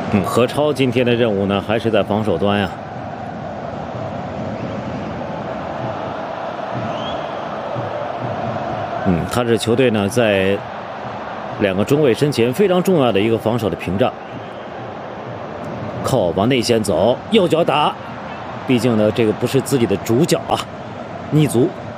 何超今天的任务呢，还是在防守端呀。他是球队呢在2个中卫身前非常重要的一个防守的屏障。靠，往内线走，右脚打，毕竟呢这个不是自己的主角啊，逆足。